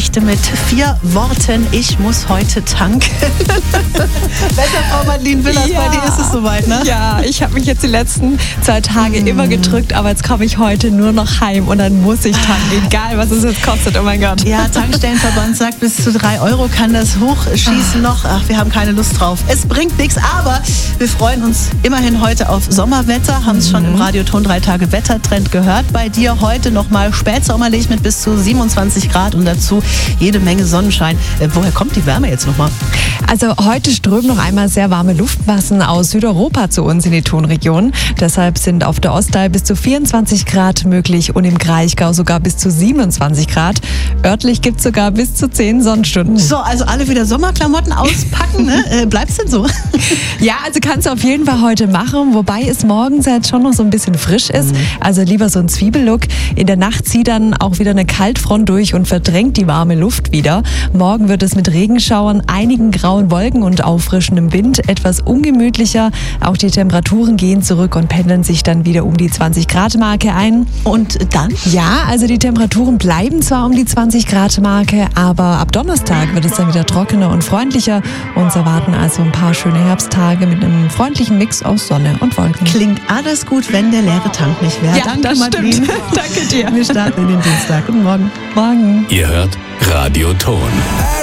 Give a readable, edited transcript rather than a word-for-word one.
Geschichte mit 4 Worten. Ich muss heute tanken. Wetterfrau Madeline Willers, bei dir ist es soweit, ne? Ja, ich habe mich jetzt die letzten 2 Tage immer gedrückt, aber jetzt komme ich heute nur noch heim und dann muss ich tanken, egal was es jetzt kostet, oh mein Gott. Ja, Tankstellenverband sagt, bis zu 3 Euro kann das hochschießen noch. Ach, wir haben keine Lust drauf. Es bringt nichts, aber wir freuen uns immerhin heute auf Sommerwetter. Haben es schon im Radioton 3 Tage Wettertrend gehört. Bei dir heute nochmal spätsommerlich mit bis zu 27 Grad und dazu jede Menge Sonnenschein. Woher kommt die Wärme jetzt nochmal? Also heute strömen noch einmal sehr warme Luftmassen aus Südeuropa zu uns in die Tonregion. Deshalb sind auf der Ostalb bis zu 24 Grad möglich und im Kraichgau sogar bis zu 27 Grad. Örtlich gibt es sogar bis zu 10 Sonnenstunden. So, also alle wieder Sommerklamotten auspacken, ne? Bleibt's denn so? Ja, also kannst du auf jeden Fall heute machen, wobei es morgens jetzt schon noch so ein bisschen frisch ist. Also lieber so ein Zwiebellook. In der Nacht zieht dann auch wieder eine Kaltfront durch und verdrängt die warme Luft wieder. Morgen wird es mit Regenschauern, einigen grauen Wolken und auffrischendem Wind etwas ungemütlicher. Auch die Temperaturen gehen zurück und pendeln sich dann wieder um die 20-Grad-Marke ein. Und dann? Ja, also die Temperaturen bleiben zwar um die 20-Grad-Marke, aber ab Donnerstag wird es dann wieder trockener und freundlicher. Uns erwarten also ein paar schöne Herbsttage mit einem freundlichen Mix aus Sonne und Wolken. Klingt alles gut, wenn der leere Tank nicht wäre. Ja, Danke, das Madeline. stimmt. Danke dir. Wir starten in den Dienstag. Guten Morgen. Morgen. Ihr hört Radioton.